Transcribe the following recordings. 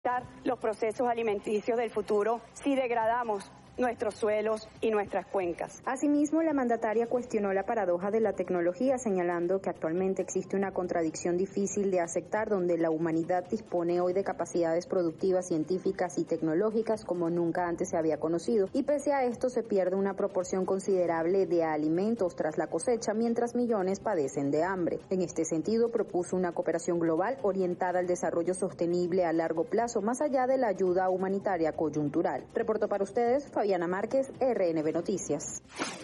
garantizar los procesos alimenticios del futuro si degradamos nuestros suelos y nuestras cuencas. Asimismo, la mandataria cuestionó la paradoja de la tecnología, señalando que actualmente existe una contradicción difícil de aceptar, donde la humanidad dispone hoy de capacidades productivas, científicas y tecnológicas como nunca antes se había conocido, y pese a esto se pierde una proporción considerable de alimentos tras la cosecha, mientras millones padecen de hambre. En este sentido, propuso una cooperación global orientada al desarrollo sostenible a largo plazo, más allá de la ayuda humanitaria coyuntural. Reportó para ustedes Fabiana Márquez, RNB Noticias.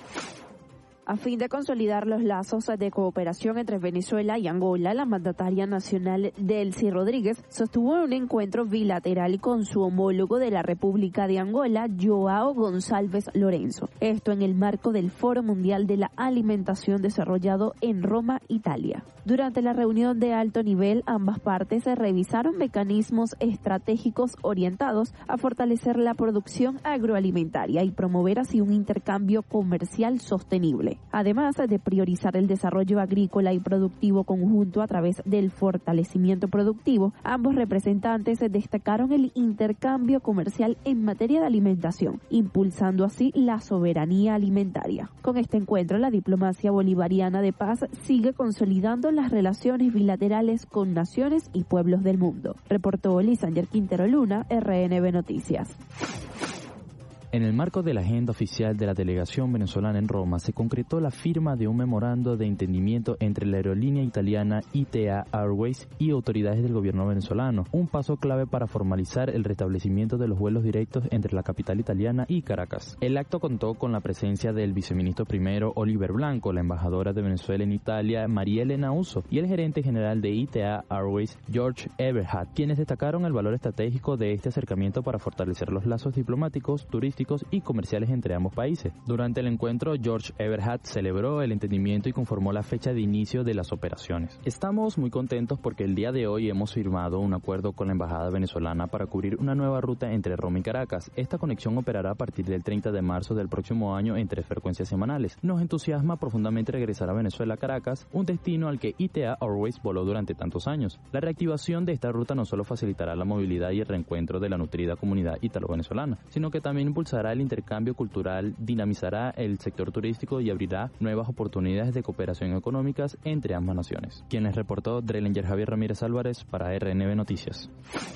A fin de consolidar los lazos de cooperación entre Venezuela y Angola, la mandataria nacional Delcy Rodríguez sostuvo un encuentro bilateral con su homólogo de la República de Angola, Joao Gonçalves Lorenzo. Esto en el marco del Foro Mundial de la Alimentación desarrollado en Roma, Italia. Durante la reunión de alto nivel, ambas partes revisaron mecanismos estratégicos orientados a fortalecer la producción agroalimentaria y promover así un intercambio comercial sostenible. Además de priorizar el desarrollo agrícola y productivo conjunto a través del fortalecimiento productivo, ambos representantes destacaron el intercambio comercial en materia de alimentación, impulsando así la soberanía alimentaria. Con este encuentro, la diplomacia bolivariana de paz sigue consolidando las relaciones bilaterales con naciones y pueblos del mundo. Reportó Lisander Quintero Luna, RNB Noticias. En el marco de la agenda oficial de la delegación venezolana en Roma, se concretó la firma de un memorando de entendimiento entre la aerolínea italiana ITA Airways y autoridades del gobierno venezolano, un paso clave para formalizar el restablecimiento de los vuelos directos entre la capital italiana y Caracas. El acto contó con la presencia del viceministro primero Oliver Blanco, la embajadora de Venezuela en Italia María Elena Uso y el gerente general de ITA Airways George Eberhard, quienes destacaron el valor estratégico de este acercamiento para fortalecer los lazos diplomáticos, turísticos y comerciales entre ambos países. Durante el encuentro, George Eberhard celebró el entendimiento y conformó la fecha de inicio de las operaciones. Estamos muy contentos porque el día de hoy hemos firmado un acuerdo con la embajada venezolana para cubrir una nueva ruta entre Roma y Caracas. Esta conexión operará a partir del 30 de marzo del próximo año en 3 frecuencias semanales. Nos entusiasma profundamente regresar a Venezuela, Caracas, un destino al que ITA Airways voló durante tantos años. La reactivación de esta ruta no solo facilitará la movilidad y el reencuentro de la nutrida comunidad ítalo-venezolana, sino que también impulsará el intercambio cultural, dinamizará el sector turístico y abrirá nuevas oportunidades de cooperación económicas entre ambas naciones. Quienes reportó Drelinger Javier Ramírez Álvarez para RNB Noticias.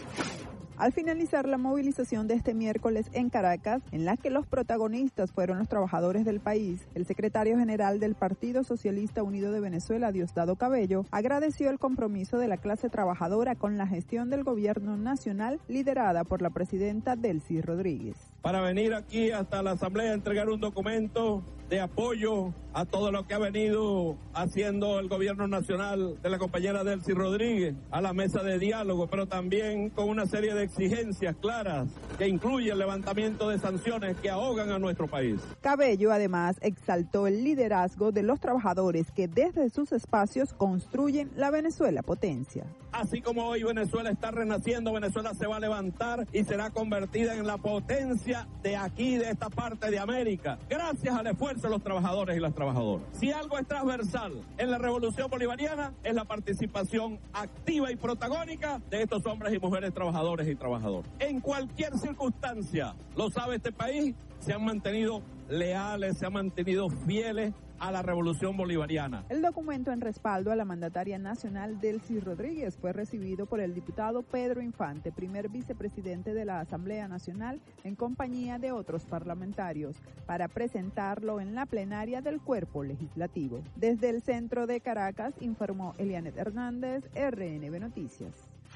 Al finalizar la movilización de este miércoles en Caracas, en la que los protagonistas fueron los trabajadores del país, el secretario general del Partido Socialista Unido de Venezuela, Diosdado Cabello, agradeció el compromiso de la clase trabajadora con la gestión del gobierno nacional liderada por la presidenta Delcy Rodríguez. Para venir aquí hasta la Asamblea a entregar un documento de apoyo a todo lo que ha venido haciendo el gobierno nacional de la compañera Delcy Rodríguez, a la mesa de diálogo, pero también con una serie de exigencias claras que incluye el levantamiento de sanciones que ahogan a nuestro país. Cabello además exaltó el liderazgo de los trabajadores que desde sus espacios construyen la Venezuela potencia. Así como hoy Venezuela está renaciendo, Venezuela se va a levantar y será convertida en la potencia de aquí, de esta parte de América, gracias al esfuerzo de los trabajadores y las trabajadoras. Si algo es transversal en la revolución bolivariana, es la participación activa y protagónica de estos hombres y mujeres trabajadores y trabajadoras. En cualquier circunstancia, lo sabe este país, se han mantenido leales, se han mantenido fieles a la revolución bolivariana. El documento en respaldo a la mandataria nacional Delcy Rodríguez fue recibido por el diputado Pedro Infante, primer vicepresidente de la Asamblea Nacional, en compañía de otros parlamentarios, para presentarlo en la plenaria del cuerpo legislativo. Desde el centro de Caracas, informó Elianet Hernández, RNB Noticias.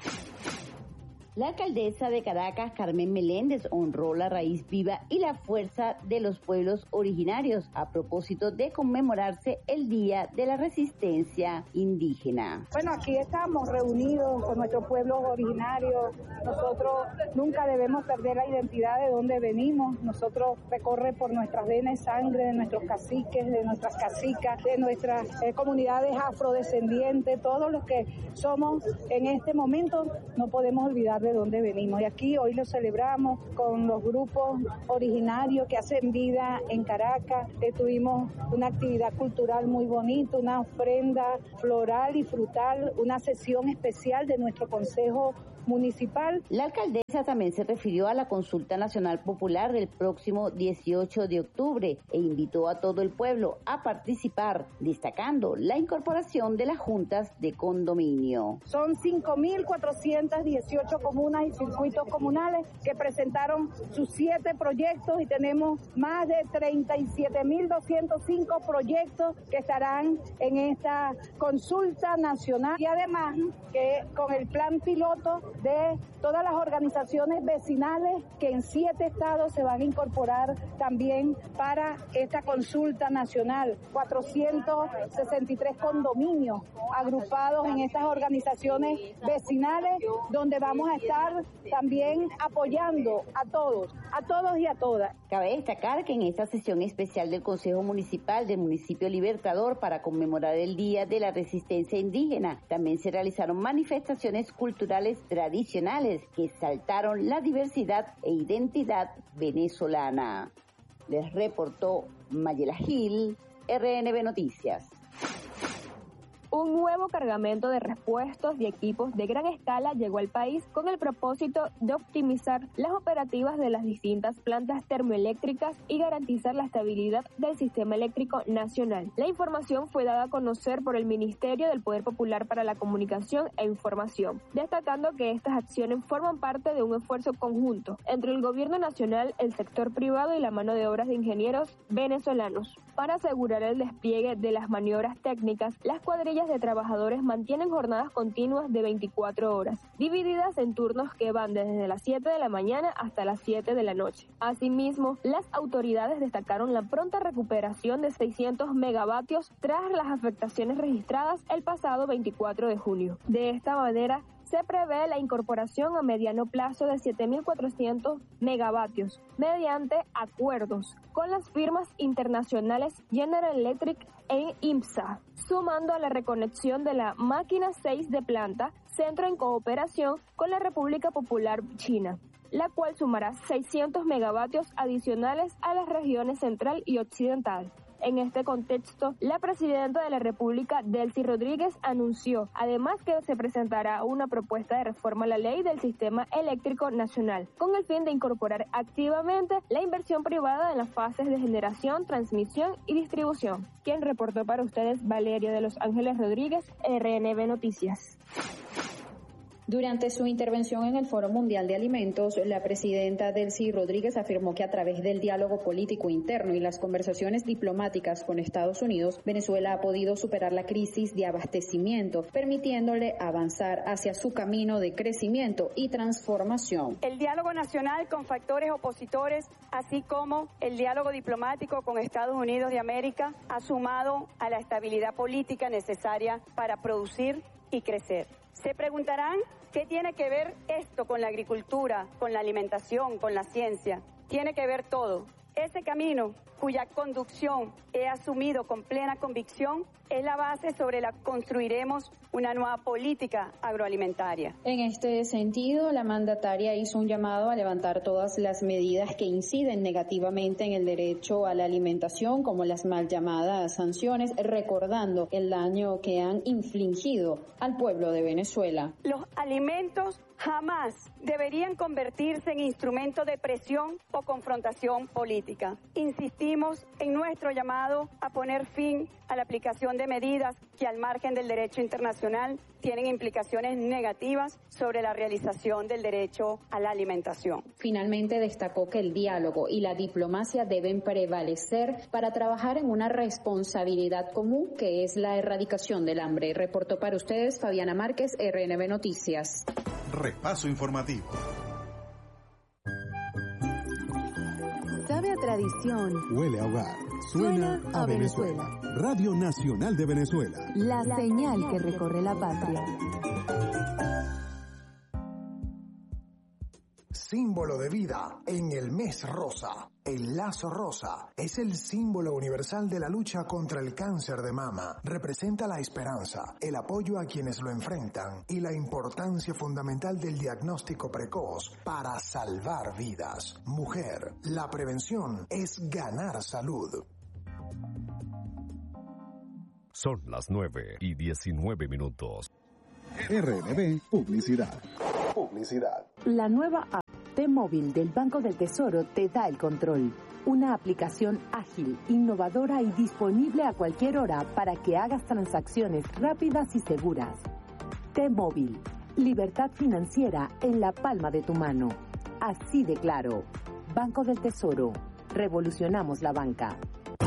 La alcaldesa de Caracas, Carmen Meléndez, honró la raíz viva y la fuerza de los pueblos originarios a propósito de conmemorarse el Día de la Resistencia Indígena. Bueno, aquí estamos reunidos con nuestros pueblos originarios. Nosotros nunca debemos perder la identidad de dónde venimos. Nosotros recorre por nuestras venas y sangre de nuestros caciques, de nuestras cacicas, de nuestras comunidades afrodescendientes, todos los que somos en este momento, no podemos olvidar de dónde venimos. Y aquí hoy lo celebramos con los grupos originarios que hacen vida en Caracas. Tuvimos una actividad cultural muy bonita, una ofrenda floral y frutal, una sesión especial de nuestro Consejo municipal. La alcaldesa también se refirió a la consulta nacional popular del próximo 18 de octubre e invitó a todo el pueblo a participar, destacando la incorporación de las juntas de condominio. Son 5.418 comunas y circuitos comunales que presentaron sus 7 proyectos y tenemos más de 37.205 proyectos que estarán en esta consulta nacional y además que con el plan piloto de todas las organizaciones vecinales que en 7 estados se van a incorporar también para esta consulta nacional. 463 condominios agrupados en estas organizaciones vecinales donde vamos a estar también apoyando a todos y a todas. Cabe destacar que en esta sesión especial del Consejo Municipal del Municipio Libertador para conmemorar el Día de la Resistencia Indígena, también se realizaron manifestaciones culturales tradicionales que exaltaron la diversidad e identidad venezolana. Les reportó Mayela Gil, RNB Noticias. Un nuevo cargamento de repuestos y equipos de gran escala llegó al país con el propósito de optimizar las operativas de las distintas plantas termoeléctricas y garantizar la estabilidad del sistema eléctrico nacional. La información fue dada a conocer por el Ministerio del Poder Popular para la Comunicación e Información, destacando que estas acciones forman parte de un esfuerzo conjunto entre el gobierno nacional, el sector privado y la mano de obras de ingenieros venezolanos. Para asegurar el despliegue de las maniobras técnicas, las cuadrillas de trabajadores mantienen jornadas continuas de 24 horas, divididas en turnos que van desde las 7 de la mañana hasta las 7 de la noche. Asimismo, las autoridades destacaron la pronta recuperación de 600 megavatios tras las afectaciones registradas el pasado 24 de junio. De esta manera, se prevé la incorporación a mediano plazo de 7.400 megavatios mediante acuerdos con las firmas internacionales General Electric e IMSA, sumando a la reconexión de la máquina 6 de planta, centro en cooperación con la República Popular China, la cual sumará 600 megavatios adicionales a las regiones central y occidental. En este contexto, la presidenta de la República, Delcy Rodríguez, anunció además que se presentará una propuesta de reforma a la ley del sistema eléctrico nacional, con el fin de incorporar activamente la inversión privada en las fases de generación, transmisión y distribución. Quien reportó para ustedes, Valeria de Los Ángeles Rodríguez, RNB Noticias. Durante su intervención en el Foro Mundial de Alimentos, la presidenta Delcy Rodríguez afirmó que a través del diálogo político interno y las conversaciones diplomáticas con Estados Unidos, Venezuela ha podido superar la crisis de abastecimiento, permitiéndole avanzar hacia su camino de crecimiento y transformación. El diálogo nacional con factores opositores, así como el diálogo diplomático con Estados Unidos de América, ha sumado a la estabilidad política necesaria para producir y crecer. Se preguntarán qué tiene que ver esto con la agricultura, con la alimentación, con la ciencia. Tiene que ver todo. Ese camino, cuya conducción he asumido con plena convicción, es la base sobre la que construiremos una nueva política agroalimentaria. En este sentido, la mandataria hizo un llamado a levantar todas las medidas que inciden negativamente en el derecho a la alimentación, como las mal llamadas sanciones, recordando el daño que han infligido al pueblo de Venezuela. Los alimentos jamás deberían convertirse en instrumento de presión o confrontación política. Insistimos en nuestro llamado a poner fin a la aplicación de medidas que, al margen del derecho internacional, tienen implicaciones negativas sobre la realización del derecho a la alimentación. Finalmente destacó que el diálogo y la diplomacia deben prevalecer para trabajar en una responsabilidad común que es la erradicación del hambre. Reportó para ustedes Fabiana Márquez, RNB Noticias. Repaso informativo. Sabe a tradición. Huele a hogar. Suena a Venezuela. Radio Nacional de Venezuela. La señal que recorre la patria. Símbolo de vida en el mes rosa. El lazo rosa es el símbolo universal de la lucha contra el cáncer de mama. Representa la esperanza, el apoyo a quienes lo enfrentan y la importancia fundamental del diagnóstico precoz para salvar vidas. Mujer, la prevención es ganar salud. Son las 9:19. RNB Publicidad. publicidad. La nueva app T-Móvil del Banco del Tesoro te da el control. Una aplicación ágil, innovadora y disponible a cualquier hora para que hagas transacciones rápidas y seguras. T-Móvil, libertad financiera en la palma de tu mano. Así de claro. Banco del Tesoro. Revolucionamos la banca.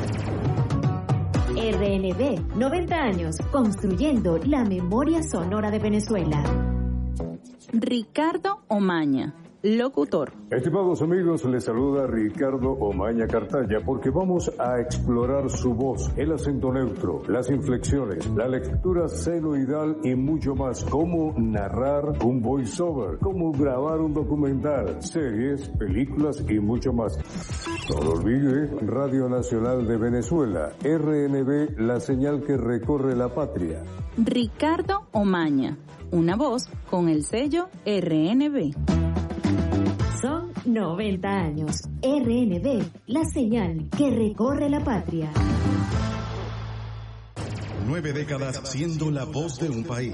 RNB, 90 años, construyendo la memoria sonora de Venezuela. Ricardo Omaña, locutor. Estimados amigos, les saluda Ricardo Omaña Cartaya porque vamos a explorar su voz, el acento neutro, las inflexiones, la lectura senoidal y mucho más. Cómo narrar un voiceover, cómo grabar un documental, series, películas y mucho más. No lo olvide, Radio Nacional de Venezuela, RNB, la señal que recorre la patria. Ricardo Omaña, una voz con el sello RNB. Son 90 años. RNB, la señal que recorre la patria. 9 décadas siendo la voz de un país.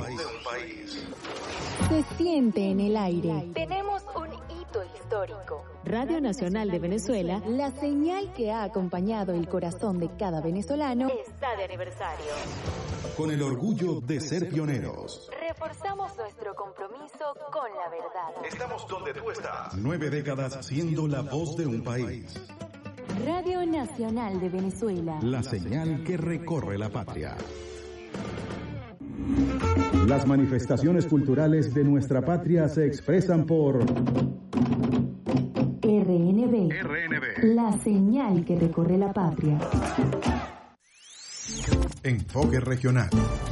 Se siente en el aire. Tenemos un hito histórico. Radio Nacional de Venezuela, La señal que ha acompañado el corazón de cada venezolano, está de aniversario. Con el orgullo de ser pioneros. Reforzamos nuestro compromiso con la verdad. Estamos donde tú estás. 9 décadas siendo la voz de un país. Radio Nacional de Venezuela. La señal que recorre la patria. Las manifestaciones culturales de nuestra patria se expresan por RNB. La señal que recorre la patria. Enfoque regional.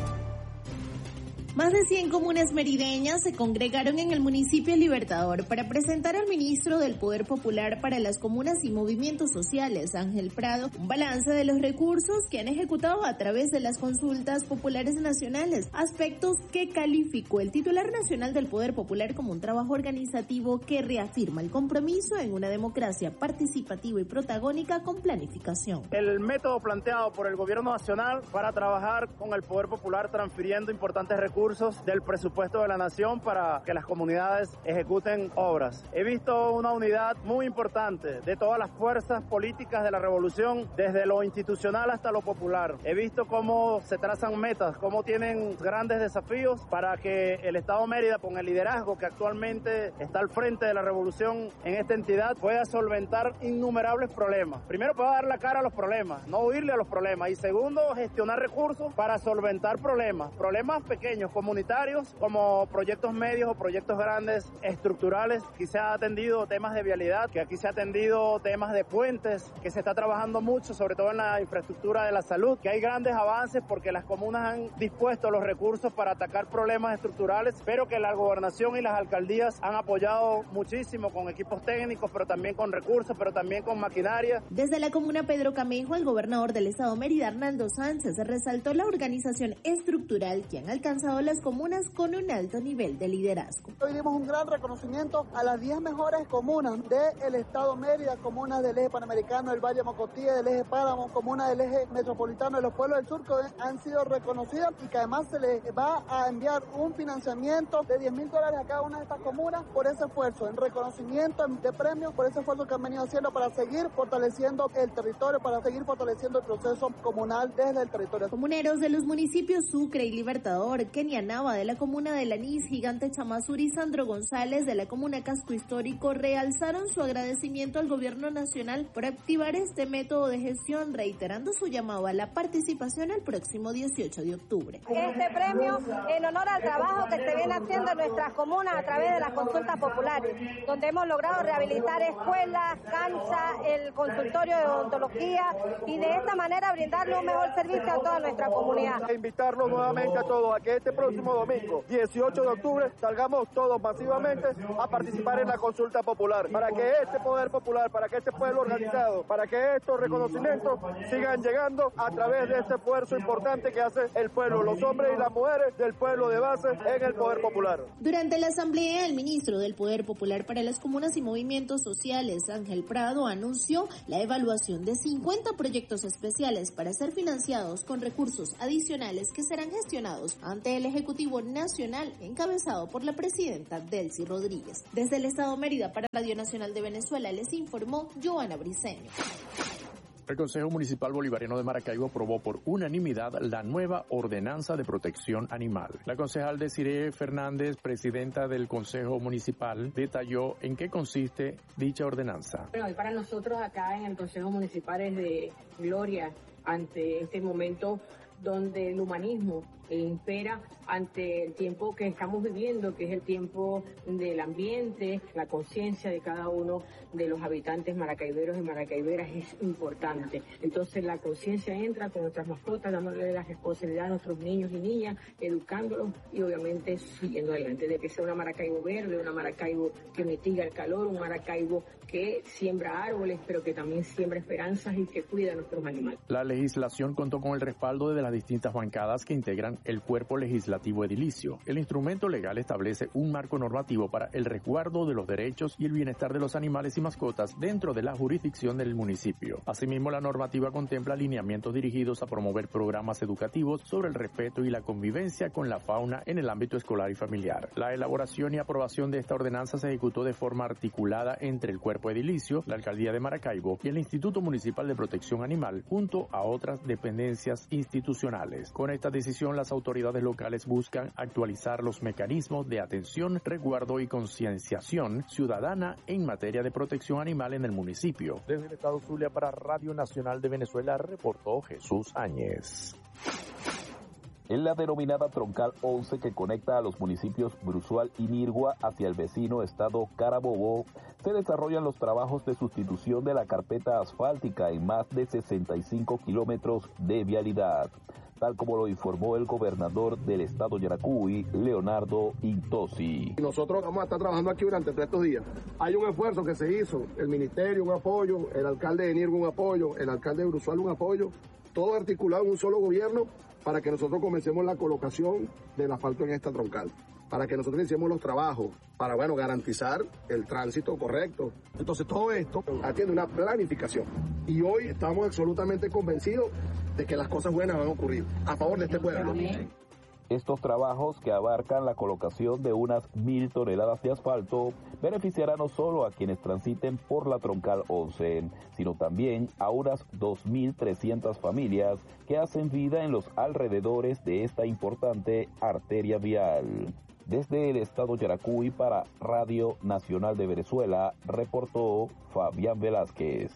Más de 100 comunas merideñas se congregaron en el municipio Libertador para presentar al ministro del Poder Popular para las Comunas y Movimientos Sociales, Ángel Prado, un balance de los recursos que han ejecutado a través de las consultas populares nacionales, aspectos que calificó el titular nacional del Poder Popular como un trabajo organizativo que reafirma el compromiso en una democracia participativa y protagónica con planificación. El método planteado por el Gobierno Nacional para trabajar con el Poder Popular transfiriendo importantes recursos del presupuesto de la nación para que las comunidades ejecuten obras. He visto una unidad muy importante de todas las fuerzas políticas de la revolución, desde lo institucional hasta lo popular. He visto cómo se trazan metas, cómo tienen grandes desafíos para que el Estado Mérida, con el liderazgo que actualmente está al frente de la revolución en esta entidad, pueda solventar innumerables problemas. Primero, pueda dar la cara a los problemas, no huirle a los problemas. Y segundo, gestionar recursos para solventar problemas pequeños, comunitarios, como proyectos medios o proyectos grandes, estructurales. Aquí se ha atendido temas de vialidad, que aquí se ha atendido temas de puentes, que se está trabajando mucho, sobre todo en la infraestructura de la salud, que hay grandes avances porque las comunas han dispuesto los recursos para atacar problemas estructurales, pero que la gobernación y las alcaldías han apoyado muchísimo con equipos técnicos, pero también con recursos, pero también con maquinaria. Desde la comuna Pedro Camejo, el gobernador del estado Mérida, Arnaldo Sánchez, resaltó la organización estructural que han alcanzado las comunas con un alto nivel de liderazgo. Hoy dimos un gran reconocimiento a las 10 mejores comunas del estado Mérida, comunas del eje panamericano, del Valle Mocotía, del eje Páramo, comunas del eje metropolitano de los pueblos del sur que han sido reconocidas y que además se les va a enviar un financiamiento de $10,000 a cada una de estas comunas por ese esfuerzo, en reconocimiento de premios por ese esfuerzo que han venido haciendo para seguir fortaleciendo el territorio, para seguir fortaleciendo el proceso comunal desde el territorio. Comuneros de los municipios Sucre y Libertador, Kenia Nava de la comuna de Lanís, Gigante Chamazuri y Sandro González de la comuna Casco Histórico realzaron su agradecimiento al gobierno nacional por activar este método de gestión, reiterando su llamado a la participación el próximo 18 de octubre. Este premio en honor al trabajo que se viene haciendo en nuestras comunas a través de las consultas populares, donde hemos logrado rehabilitar escuelas, canchas, el consultorio de odontología y de esta manera brindarle un mejor servicio a toda nuestra comunidad. Invitarlos nuevamente a todos a que este próximo domingo, 18 de octubre, salgamos todos masivamente a participar en la consulta popular, para que este poder popular, para que este pueblo organizado, para que estos reconocimientos sigan llegando a través de este esfuerzo importante que hace el pueblo, los hombres y las mujeres del pueblo de base en el poder popular. Durante la asamblea, el ministro del Poder Popular para las Comunas y Movimientos Sociales, Ángel Prado, anunció la evaluación de 50 proyectos especiales para ser financiados con recursos adicionales que serán gestionados ante el Ejecutivo Nacional encabezado por la presidenta Delcy Rodríguez. Desde el Estado Mérida para Radio Nacional de Venezuela les informó Joana Briceño. El Consejo Municipal Bolivariano de Maracaibo aprobó por unanimidad la nueva Ordenanza de Protección Animal. La concejal Desiree Fernández, presidenta del Consejo Municipal, detalló en qué consiste dicha ordenanza. Bueno, y para nosotros acá en el Consejo Municipal es de gloria ante este momento donde el humanismo impera ante el tiempo que estamos viviendo, que es el tiempo del ambiente. La conciencia de cada uno de los habitantes maracaiberos y maracaiberas es importante. Entonces la conciencia entra con nuestras mascotas, dándole la responsabilidad a nuestros niños y niñas, educándolos y obviamente siguiendo adelante, de que sea una Maracaibo verde, una Maracaibo que mitiga el calor, un Maracaibo que siembra árboles, pero que también siembra esperanzas y que cuida a nuestros animales. La legislación contó con el respaldo de las distintas bancadas que integran el cuerpo legislativo edilicio. El instrumento legal establece un marco normativo para el resguardo de los derechos y el bienestar de los animales y mascotas dentro de la jurisdicción del municipio. Asimismo, la normativa contempla lineamientos dirigidos a promover programas educativos sobre el respeto y la convivencia con la fauna en el ámbito escolar y familiar. La elaboración y aprobación de esta ordenanza se ejecutó de forma articulada entre el cuerpo edilicio, la Alcaldía de Maracaibo y el Instituto Municipal de Protección Animal, junto a otras dependencias institucionales. Con esta decisión, las autoridades locales buscan actualizar los mecanismos de atención, resguardo y concienciación ciudadana en materia de protección animal en el municipio. Desde el estado Zulia para Radio Nacional de Venezuela reportó Jesús Áñez. En la denominada Troncal 11 que conecta a los municipios Bruzual y Nirgua hacia el vecino estado Carabobo, se desarrollan los trabajos de sustitución de la carpeta asfáltica en más de 65 kilómetros de vialidad, tal como lo informó el gobernador del estado Yaracuy, Leonardo Intosi. Nosotros vamos a estar trabajando aquí durante estos días. Hay un esfuerzo que se hizo, el ministerio un apoyo, el alcalde de Nirgua un apoyo, el alcalde de Bruzual un apoyo, todo articulado en un solo gobierno para que nosotros comencemos la colocación del asfalto en esta troncal, para que nosotros iniciemos los trabajos, para garantizar el tránsito correcto. Entonces todo esto atiende una planificación y hoy estamos absolutamente convencidos de que las cosas buenas van a ocurrir a favor de este pueblo. Estos trabajos, que abarcan la colocación de unas 1.000 toneladas de asfalto, beneficiarán no solo a quienes transiten por la Troncal 11, sino también a unas 2.300 familias que hacen vida en los alrededores de esta importante arteria vial. Desde el estado Yaracuy para Radio Nacional de Venezuela, reportó Fabián Velázquez.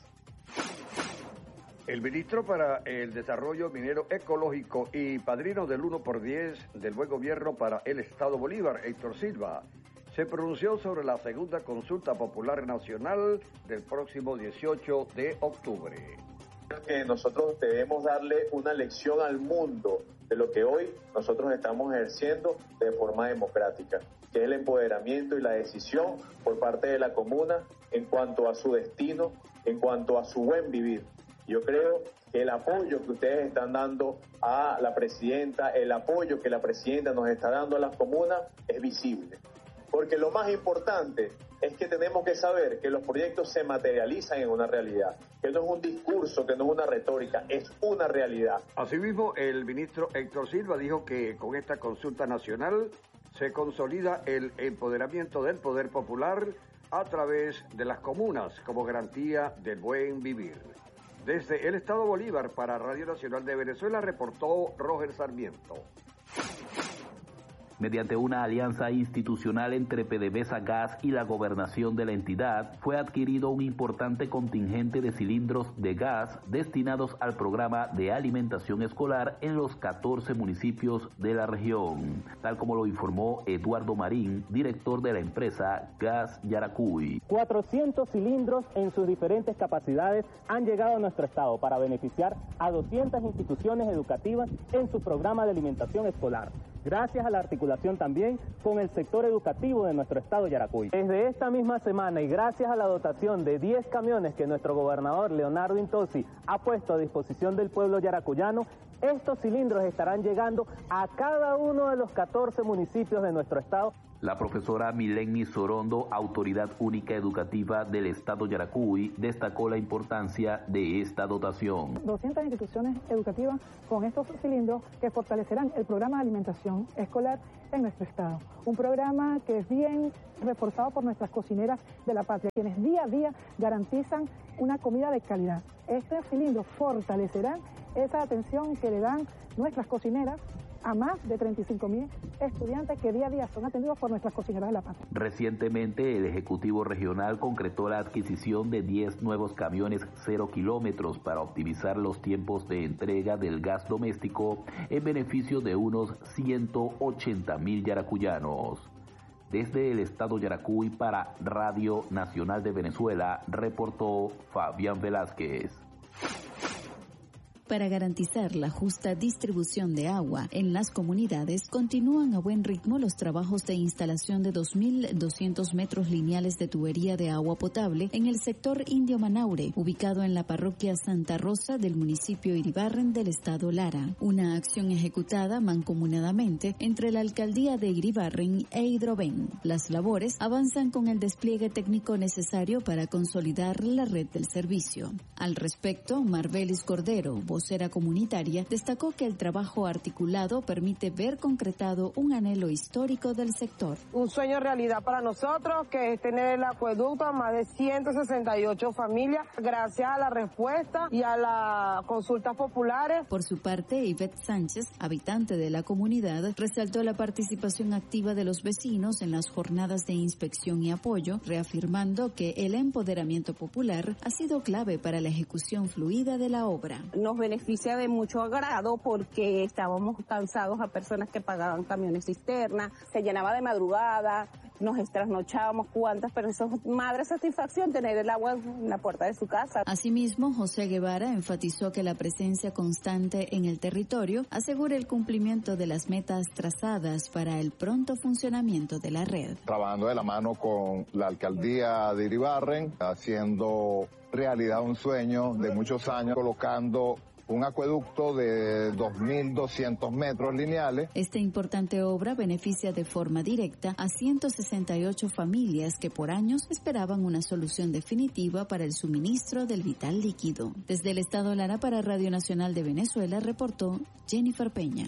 El ministro para el Desarrollo Minero Ecológico y padrino del 1x10 del Buen Gobierno para el Estado Bolívar, Héctor Silva, se pronunció sobre la segunda consulta popular nacional del próximo 18 de octubre. Que nosotros debemos darle una lección al mundo de lo que hoy nosotros estamos ejerciendo de forma democrática, que es el empoderamiento y la decisión por parte de la comuna en cuanto a su destino, en cuanto a su buen vivir. Yo creo que el apoyo que ustedes están dando a la presidenta, el apoyo que la presidenta nos está dando a las comunas es visible. Porque lo más importante es que tenemos que saber que los proyectos se materializan en una realidad, que no es un discurso, que no es una retórica, es una realidad. Asimismo, el ministro Héctor Silva dijo que con esta consulta nacional se consolida el empoderamiento del poder popular a través de las comunas como garantía del buen vivir. Desde el estado Bolívar para Radio Nacional de Venezuela reportó Roger Sarmiento. Mediante una alianza institucional entre PDVSA Gas y la gobernación de la entidad, fue adquirido un importante contingente de cilindros de gas destinados al programa de alimentación escolar en los 14 municipios de la región, tal como lo informó Eduardo Marín, director de la empresa Gas Yaracuy. 400 cilindros en sus diferentes capacidades han llegado a nuestro estado para beneficiar a 200 instituciones educativas en su programa de alimentación escolar, gracias a la articulación también con el sector educativo de nuestro estado Yaracuy. Desde esta misma semana y gracias a la dotación de 10 camiones que nuestro gobernador Leonardo Intosi ha puesto a disposición del pueblo yaracuyano, estos cilindros estarán llegando a cada uno de los 14 municipios de nuestro estado. La profesora Milenny Sorondo, autoridad única educativa del Estado Yaracuy, destacó la importancia de esta dotación. 200 instituciones educativas con estos cilindros que fortalecerán el programa de alimentación escolar en nuestro estado. Un programa que es bien reforzado por nuestras cocineras de la patria, quienes día a día garantizan una comida de calidad. Este cilindro fortalecerá esa atención que le dan nuestras cocineras a más de 35.000 estudiantes que día a día son atendidos por nuestras cocineras de la patria. Recientemente, el Ejecutivo Regional concretó la adquisición de 10 nuevos camiones 0 kilómetros para optimizar los tiempos de entrega del gas doméstico en beneficio de unos 180.000 yaracuyanos. Desde el estado Yaracuy para Radio Nacional de Venezuela, reportó Fabián Velázquez. Para garantizar la justa distribución de agua en las comunidades, continúan a buen ritmo los trabajos de instalación de 2.200 metros lineales de tubería de agua potable en el sector Indio Manaure, ubicado en la parroquia Santa Rosa del municipio Iribarren del estado Lara. Una acción ejecutada mancomunadamente entre la alcaldía de Iribarren e Hidroven. Las labores avanzan con el despliegue técnico necesario para consolidar la red del servicio. Al respecto, Marbelis Cordero, vocera comunitaria, destacó que el trabajo articulado permite ver concretado un anhelo histórico del sector. Un sueño realidad para nosotros, que es tener el acueducto a más de 168 familias, gracias a la respuesta y a las consultas populares. Por su parte, Ivette Sánchez, habitante de la comunidad, resaltó la participación activa de los vecinos en las jornadas de inspección y apoyo, reafirmando que el empoderamiento popular ha sido clave para la ejecución fluida de la obra. Nos beneficia de mucho agrado porque estábamos cansados a personas que pagaban camiones cisterna, se llenaba de madrugada, nos trasnochábamos cuantas, pero eso es madre satisfacción tener el agua en la puerta de su casa. Asimismo, José Guevara enfatizó que la presencia constante en el territorio asegura el cumplimiento de las metas trazadas para el pronto funcionamiento de la red. Trabajando de la mano con la alcaldía de Iribarren, haciendo realidad un sueño de muchos años, colocando un acueducto de 2.200 metros lineales. Esta importante obra beneficia de forma directa a 168 familias que por años esperaban una solución definitiva para el suministro del vital líquido. Desde el estado Lara para Radio Nacional de Venezuela reportó Jennifer Peña.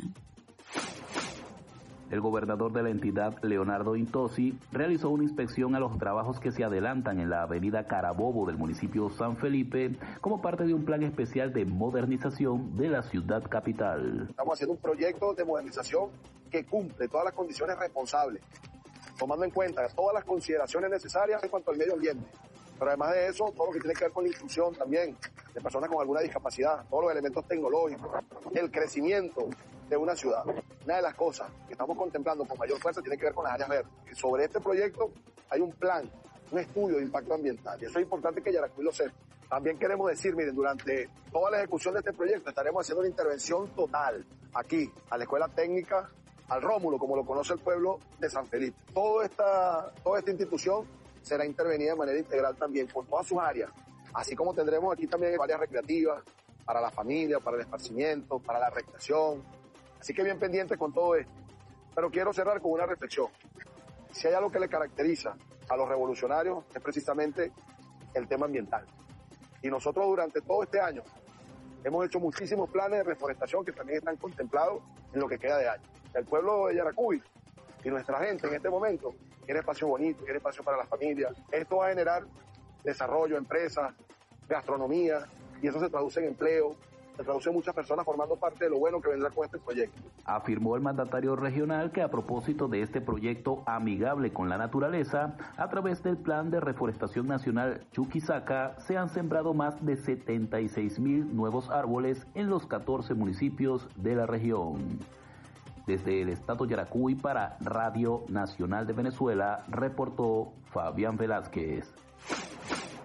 El gobernador de la entidad, Leonardo Intosi, realizó una inspección a los trabajos que se adelantan en la avenida Carabobo del municipio San Felipe como parte de un plan especial de modernización de la ciudad capital. Estamos haciendo un proyecto de modernización que cumple todas las condiciones responsables, tomando en cuenta todas las consideraciones necesarias en cuanto al medio ambiente. Pero además de eso, todo lo que tiene que ver con la inclusión también de personas con alguna discapacidad, todos los elementos tecnológicos, el crecimiento de una ciudad. Una de las cosas que estamos contemplando con mayor fuerza tiene que ver con las áreas verdes. Sobre este proyecto hay un plan, un estudio de impacto ambiental, y eso es importante que Yaracuy lo sepa. También queremos decir, miren, durante toda la ejecución de este proyecto estaremos haciendo una intervención total aquí, a la Escuela Técnica, al Rómulo, como lo conoce el pueblo de San Felipe. Toda esta institución será intervenida de manera integral también por todas sus áreas, así como tendremos aquí también áreas recreativas para la familia, para el esparcimiento, para la recreación. Así que bien pendiente con todo esto. Pero quiero cerrar con una reflexión. Si hay algo que le caracteriza a los revolucionarios es precisamente el tema ambiental. Y nosotros durante todo este año hemos hecho muchísimos planes de reforestación que también están contemplados en lo que queda de año. El pueblo de Yaracuy y nuestra gente en este momento quiere espacio bonito, quiere espacio para las familias. Esto va a generar desarrollo, empresas, gastronomía, y eso se traduce en empleo, se traduce en muchas personas formando parte de lo bueno que vendrá con este proyecto. Afirmó el mandatario regional que a propósito de este proyecto amigable con la naturaleza, a través del Plan de Reforestación Nacional Chuquisaca, se han sembrado más de 76.000 nuevos árboles en los 14 municipios de la región. Desde el estado Yaracuy para Radio Nacional de Venezuela, reportó Fabián Velázquez.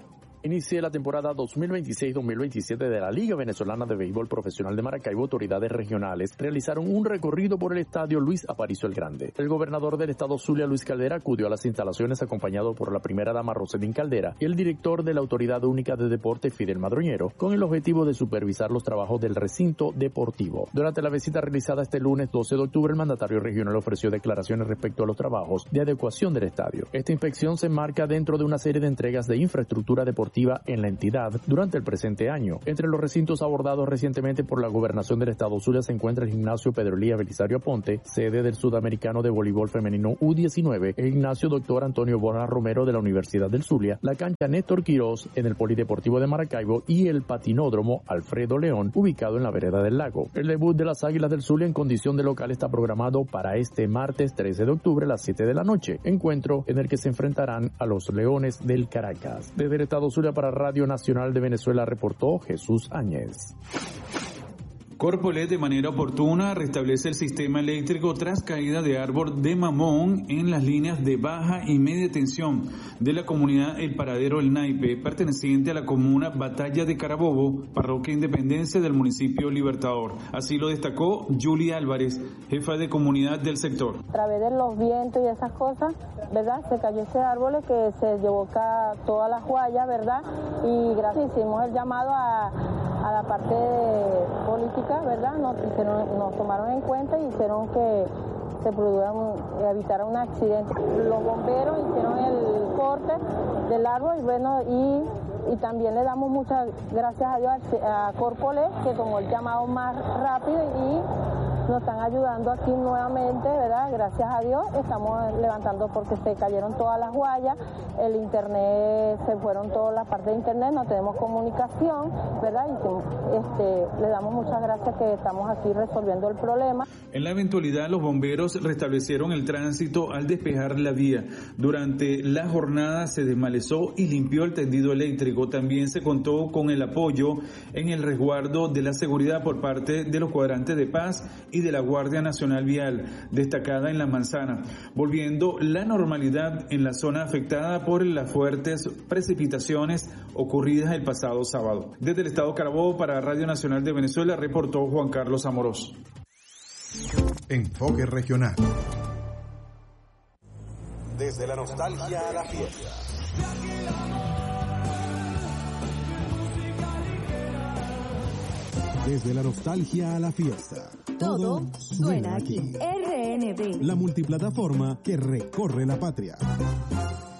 Inicia la temporada 2026-2027 de la Liga Venezolana de Béisbol Profesional de Maracaibo. Autoridades regionales realizaron un recorrido por el estadio Luis Aparicio el Grande. El gobernador del estado Zulia, Luis Caldera, acudió a las instalaciones acompañado por la primera dama Roselín Caldera y el director de la Autoridad Única de Deporte, Fidel Madroñero, con el objetivo de supervisar los trabajos del recinto deportivo. Durante la visita realizada este lunes 12 de octubre, el mandatario regional ofreció declaraciones respecto a los trabajos de adecuación del estadio. Esta inspección se enmarca dentro de una serie de entregas de infraestructura deportiva en la entidad durante el presente año. Entre los recintos abordados recientemente por la gobernación del estado Zulia se encuentra el gimnasio Pedro Elías Belisario Aponte, sede del Sudamericano de Voleibol Femenino U19, el gimnasio Dr. Antonio Bona Romero de la Universidad del Zulia, la cancha Néstor Quirós en el Polideportivo de Maracaibo y el patinódromo Alfredo León, ubicado en la vereda del lago. El debut de las Águilas del Zulia en condición de local está programado para este martes 13 de octubre a las 7 de la noche, encuentro en el que se enfrentarán a los Leones del Caracas. Desde el estado Zulia para Radio Nacional de Venezuela reportó Jesús Áñez. Corpolet de manera oportuna restablece el sistema eléctrico tras caída de árbol de mamón en las líneas de baja y media tensión de la comunidad El Paradero El Naipe, perteneciente a la comuna Batalla de Carabobo, parroquia Independencia del municipio Libertador. Así lo destacó Julia Álvarez, jefa de comunidad del sector. A través de los vientos y esas cosas, ¿verdad? Se cayó ese árbol que se llevó todas las guayas, ¿verdad? Y gracias hicimos el llamado a la parte política, ¿verdad? Nos tomaron en cuenta y hicieron que se evitara un accidente. Los bomberos hicieron el corte del árbol y bueno, y también le damos muchas gracias a Dios a Corpolet, que tomó el llamado más rápido y nos están ayudando aquí nuevamente, ¿verdad? Gracias a Dios estamos levantando porque se cayeron todas las guayas, el internet, se fueron todas las partes de internet, no tenemos comunicación, ¿verdad? Y le damos muchas gracias que estamos aquí resolviendo el problema. En la eventualidad, los bomberos restablecieron el tránsito al despejar la vía. Durante la jornada se desmalezó y limpió el tendido eléctrico. También se contó con el apoyo en el resguardo de la seguridad por parte de los cuadrantes de paz y de la Guardia Nacional Vial, destacada en La Manzana, volviendo la normalidad en la zona afectada por las fuertes precipitaciones ocurridas el pasado sábado. Desde el estado Carabobo para Radio Nacional de Venezuela reportó Juan Carlos Amorós. Enfoque regional. Desde la nostalgia a la fiesta. Desde la nostalgia a la fiesta. Todo suena aquí. RNB. La multiplataforma que recorre la patria.